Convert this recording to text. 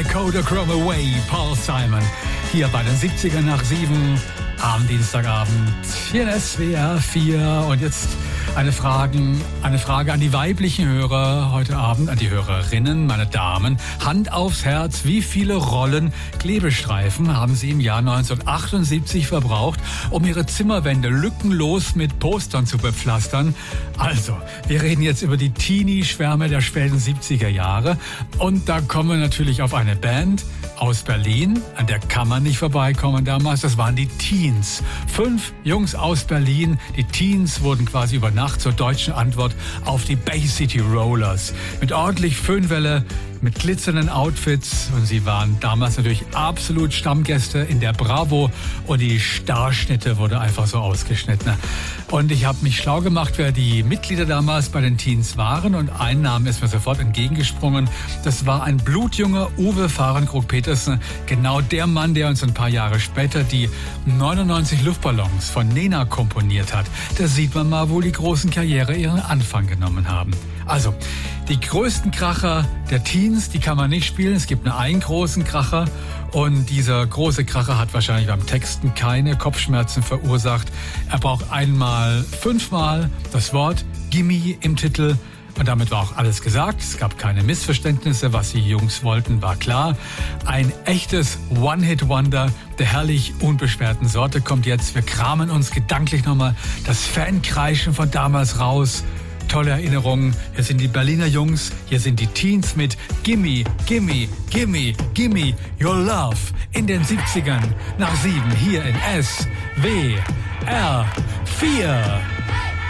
Kodachrome Away, Paul Simon. Hier bei den 70er nach 7 am Dienstagabend hier in SWR 4. Und jetzt eine Frage an die weiblichen Hörer heute Abend, an die Hörerinnen, meine Damen. Hand aufs Herz, wie viele Rollen Klebestreifen haben Sie im Jahr 1978 verbraucht, um Ihre Zimmerwände lückenlos mit Postern zu bepflastern? Also, wir reden jetzt über die Teenie-Schwärme der späten 70er Jahre. Und da kommen wir natürlich auf eine Band aus Berlin, an der kann man nicht vorbeikommen damals. Das waren die Teens. 5 Jungs aus Berlin. Die Teens wurden quasi über Nacht zur deutschen Antwort auf die Bay City Rollers. Mit ordentlich Föhnwelle, mit glitzernden Outfits. Und sie waren damals natürlich absolut Stammgäste in der Bravo. Und die Starschnitte wurde einfach so ausgeschnitten. Und ich habe mich schlau gemacht, wer die Mitglieder damals bei den Teens waren. Und ein Name ist mir sofort entgegengesprungen. Das war ein blutjunger Uwe Fahrenkrug-Petersen. Genau der Mann, der uns ein paar Jahre später die 99 Luftballons von Nena komponiert hat. Da sieht man mal, wo die großen Karriere ihren Anfang genommen haben. Also, die größten Kracher der Teens, die kann man nicht spielen. Es gibt nur einen großen Kracher. Und dieser große Kracher hat wahrscheinlich beim Texten keine Kopfschmerzen verursacht. Er braucht 5-mal das Wort Gimme im Titel. Und damit war auch alles gesagt. Es gab keine Missverständnisse. Was die Jungs wollten, war klar. Ein echtes One-Hit-Wonder der herrlich unbeschwerten Sorte kommt jetzt. Wir kramen uns gedanklich nochmal das Fankreischen von damals raus. Tolle Erinnerungen. Hier sind die Berliner Jungs. Hier sind die Teens mit Gimme, Gimme, Gimme, Gimme Your Love in den 70ern nach 7 hier in SWR 4.